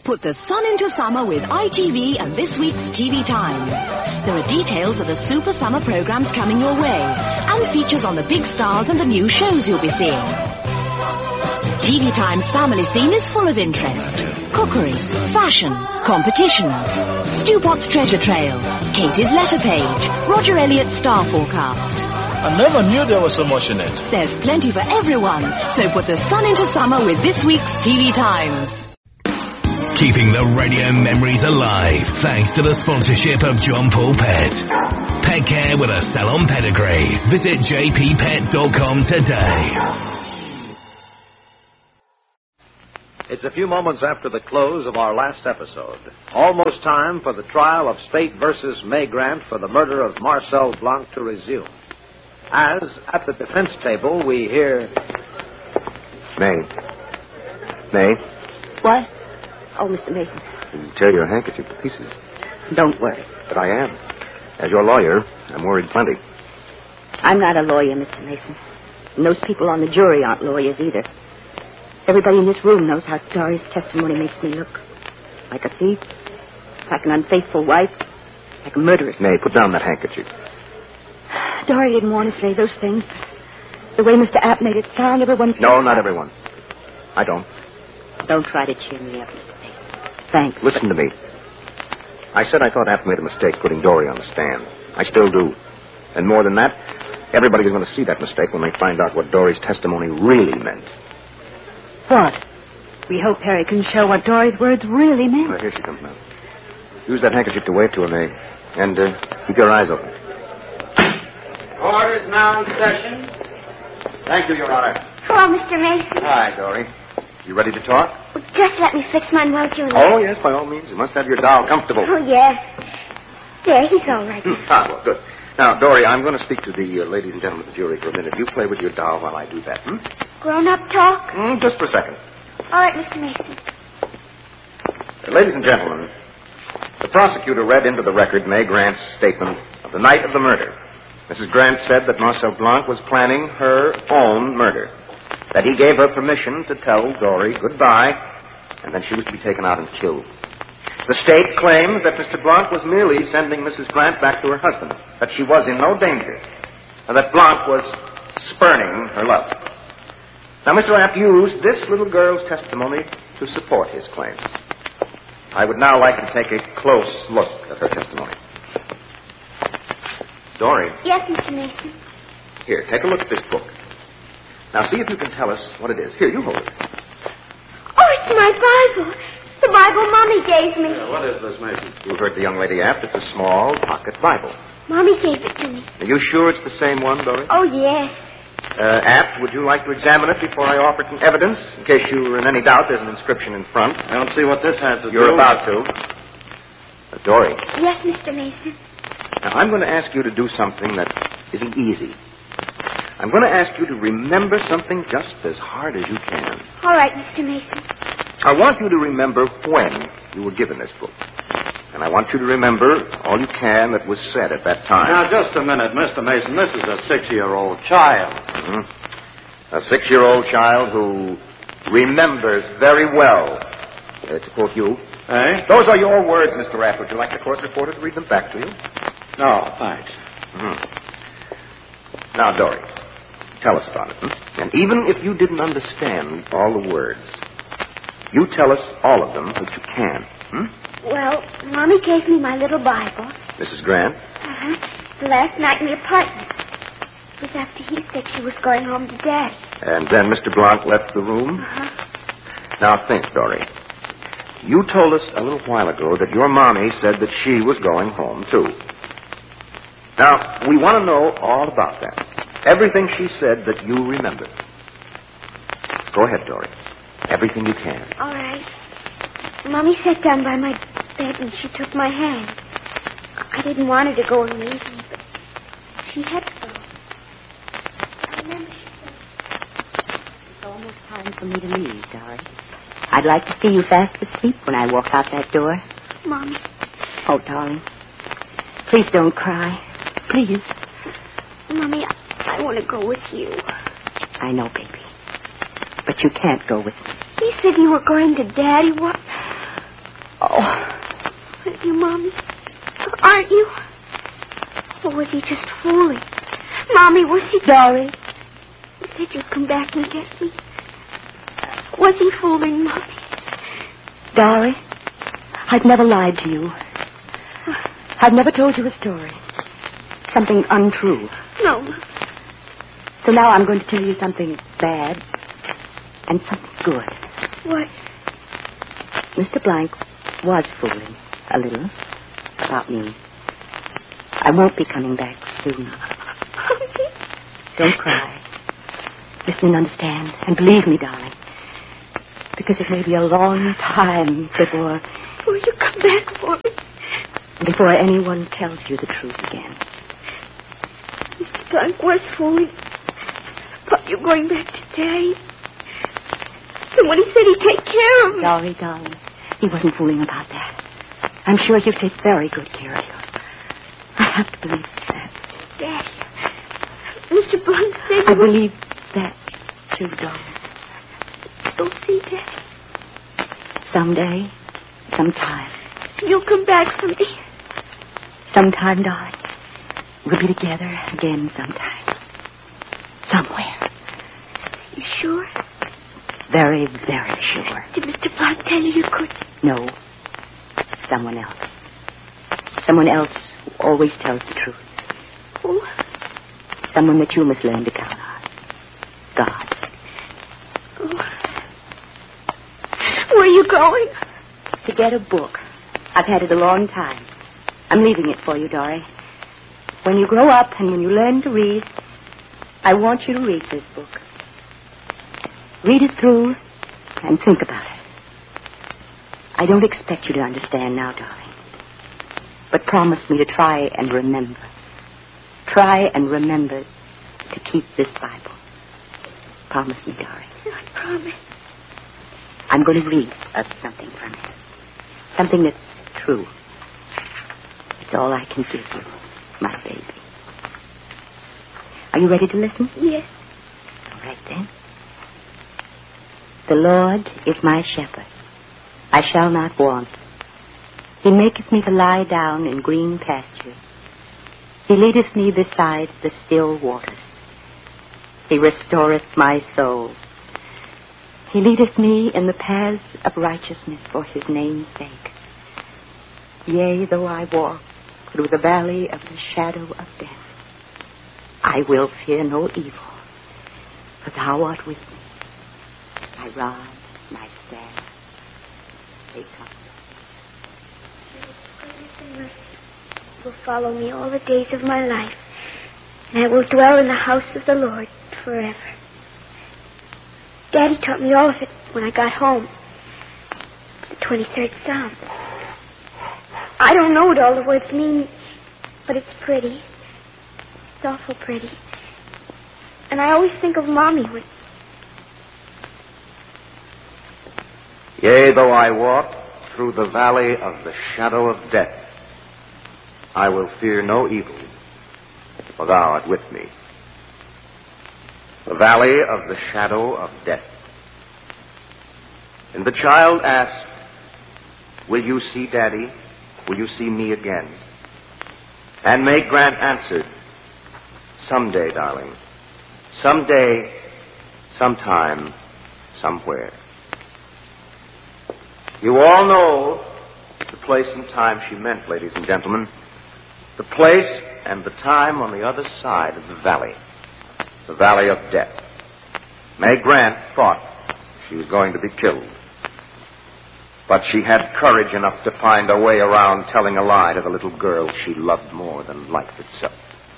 Put the sun into summer with ITV and this week's TV Times. There are details of the Super Summer programs coming your way and features on the big stars and the new shows you'll be seeing. TV Times family scene is full of interest. Cookery, fashion, competitions, Stu Potts treasure trail, Katie's letter page, Roger Elliott's star forecast. I never knew there was so much in it. There's plenty for everyone, so put the sun into summer with this week's TV Times. Keeping the radio memories alive thanks to the sponsorship of John Paul Pet. Pet care with a salon pedigree. Visit jppet.com today. It's a few moments after the close of our last episode. Almost time for the trial of State versus May Grant for the murder of Marcel Blanc to resume. As, at the defense table, we hear... May. What? Oh, Mr. Mason. You tear your handkerchief to pieces. Don't worry. But I am. As your lawyer, I'm worried plenty. I'm not a lawyer, Mr. Mason. And those people on the jury aren't lawyers either. Everybody in this room knows how Dory's testimony makes me look. Like a thief, like an unfaithful wife, like a murderess. May, put down that handkerchief. Dory didn't want to say those things. The way Mr. App made it sound, everyone... No, not everyone. I don't. Don't try to cheer me up, Mr. Mason. Thanks. Listen to me. I said I thought App made a mistake putting Dory on the stand. I still do. And more than that, everybody is going to see that mistake when they find out what Dory's testimony really meant. What? We hope Harry can show what Dory's words really meant. Well, here she comes now. Use that handkerchief to wave to her, May. And keep your eyes open. Court is now in session. Thank you, Your Honor. Hello, Mr. Mason. Hi, Dory. You ready to talk? Well, just let me fix Manuel Jr. Oh, yes, by all means. You must have your doll comfortable. Oh, yes. There, he's all right. Well, good. Now, Dory, I'm going to speak to the ladies and gentlemen of the jury for a minute. You play with your doll while I do that, Grown-up talk? Just for a second. All right, Mr. Mason. Ladies and gentlemen, the prosecutor read into the record May Grant's statement of the night of the murder. Mrs. Grant said that Marcel Blanc was planning her own murder, that he gave her permission to tell Dory goodbye, and then she was to be taken out and killed. The state claimed that Mr. Blanc was merely sending Mrs. Grant back to her husband, that she was in no danger, and that Blanc was spurning her love. Now, Mr. App used this little girl's testimony to support his claims. I would now like to take a close look at her testimony. Dory. Yes, Mr. Mason. Here, take a look at this book. Now, see if you can tell us what it is. Here, you hold it. Oh, it's my Bible. The Bible Mommy gave me. What is this, Mason? You heard the young lady, App. It's a small pocket Bible. Mommy gave it to me. Are you sure it's the same one, Dory? Oh, yes. App, would you like to examine it before I offer it in evidence? In case you were in any doubt, there's an inscription in front. I don't see what this has to do. You're about to. Dory. Yes, Mr. Mason. Now, I'm going to ask you to do something that isn't easy. I'm going to ask you to remember something just as hard as you can. All right, Mr. Mason. I want you to remember when you were given this book. And I want you to remember all you can that was said at that time. Now, just a minute, Mr. Mason. This is a 6-year-old child. A 6-year-old child who remembers very well. To quote you. Eh? Those are your words, Mr. Rapp. Would you like the court reporter to read them back to you? No, thanks. Now, Dory, tell us about it. And even if you didn't understand all the words, you tell us all of them that you can. Well, Mommy gave me my little Bible. Mrs. Grant? The last night in the apartment. It was after he said she was going home to Daddy. And then Mr. Blanc left the room? Now, think, Dory. You told us a little while ago that your mommy said that she was going home, too. Now, we want to know all about that. Everything she said that you remember. Go ahead, Dory. Everything you can. All right. Mommy sat down by my bed and she took my hand. I didn't want her to go and leave me, but she had to go. I remember she said... It's almost time for me to leave, Dory. I'd like to see you fast asleep when I walk out that door. Mommy. Oh, darling. Please don't cry. Please. Mommy, I want to go with you. I know, baby. But you can't go with me. You said you were going to Daddy. What? Aren't you, Mommy? Aren't you? Or was he just fooling? Mommy, was he... Dory. You said you'd come back and get me. Was he fooling, Mommy? Dory, I've never lied to you. I've never told you a story. Something untrue. No. So now I'm going to tell you something bad and something good. What? Mr. Blank was fooling a little about me. I won't be coming back soon. Don't cry. Listen and understand. And believe me, darling. Because it may be a long time before... Will you come back for me? Before anyone tells you the truth again. Mr. Blank was fooling. But you're going back today. And when he said he'd take care of me... Dolly, darling, he wasn't fooling about that. I'm sure you take very good care of you. I have to believe that. Daddy, Mr. Blank said... I believe that, too, darling. You'll see, Daddy. Someday, sometime. You'll come back someday. Sometime, darling. We'll be together again sometime. Somewhere. You sure? Very, very sure. Did Mr. Blank tell you could? No. Someone else. Someone else who always tells the truth. Who? Someone that you must learn to count on. God. Oh. Where are you going? To get a book. I've had it a long time. I'm leaving it for you, Dory. When you grow up and when you learn to read, I want you to read this book. Read it through and think about it. I don't expect you to understand now, darling. But promise me to try and remember. Try and remember to keep this Bible. Promise me, darling. I promise. I'm going to read us something from it. Something that's true. It's all I can give you, my baby. Are you ready to listen? Yes. All right, then. The Lord is my shepherd. I shall not want. He maketh me to lie down in green pastures. He leadeth me beside the still waters. He restoreth my soul. He leadeth me in the paths of righteousness for his name's sake. Yea, though I walk through the valley of the shadow of death, I will fear no evil, for thou art with me. My rod, my staff, they comfort. Goodness and mercy will follow me all the days of my life, and I will dwell in the house of the Lord forever. Daddy taught me all of it when I got home. The 23rd Psalm. I don't know what all the words mean, but it's pretty. It's awful pretty. And I always think of Mommy when... Yea, though I walk through the valley of the shadow of death, I will fear no evil, for thou art with me. The valley of the shadow of death. And the child asked, will you see Daddy? Will you see me again? And May Grant answered, someday, darling. Someday, sometime, somewhere. You all know the place and time she meant, ladies and gentlemen. The place and the time on the other side of the valley of death. May Grant thought she was going to be killed. But she had courage enough to find a way around telling a lie to the little girl she loved more than life itself.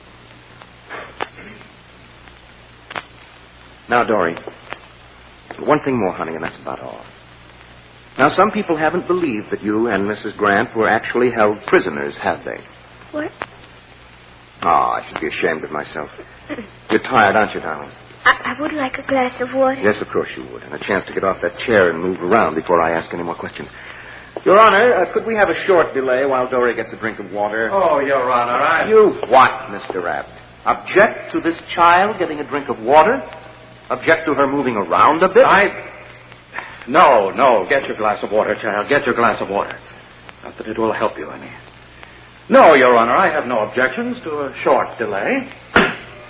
Now, Dory, one thing more, honey, and that's about all. Now, some people haven't believed that you and Mrs. Grant were actually held prisoners, have they? What? Oh, I should be ashamed of myself. You're tired, aren't you, darling? I would like a glass of water. Yes, of course you would. And a chance to get off that chair and move around before I ask any more questions. Your Honor, could we have a short delay while Dory gets a drink of water? Oh, Your Honor, You what, Mr. Abt? Object to this child getting a drink of water? Object to her moving around a bit? No. Get your glass of water, child. Get your glass of water. Not that it will help you any. No, Your Honor, I have no objections to a short delay.